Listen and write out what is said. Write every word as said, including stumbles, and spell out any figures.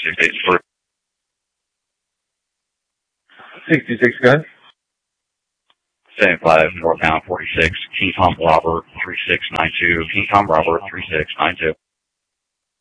six eight three. sixty-six gun. seventy-five, northbound forty-six, King Tom Robert, three six nine two, King Tom Robert, three six nine two.